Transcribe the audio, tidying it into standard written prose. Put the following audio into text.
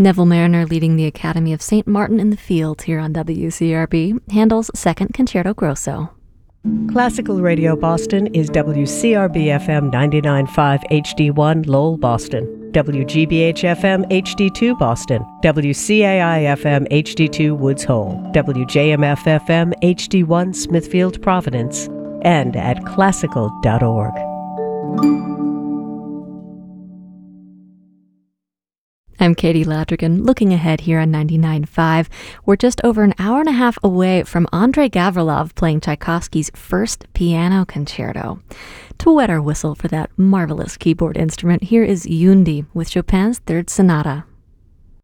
Neville Mariner, leading the Academy of St. Martin in the Fields here on WCRB, Handel's Second Concerto Grosso. Classical Radio Boston is WCRB-FM 99.5 HD1 Lowell, Boston, WGBH-FM HD2 Boston, WCAI-FM HD2 Woods Hole, WJMF-FM HD1 Smithfield, Providence, and at classical.org. I'm Katie Ladrigan, looking ahead here on 99.5. We're just over an hour and a half away from Andrei Gavrilov playing Tchaikovsky's first piano concerto. To wet our whistle for that marvelous keyboard instrument, here is Yundi with Chopin's Third Sonata.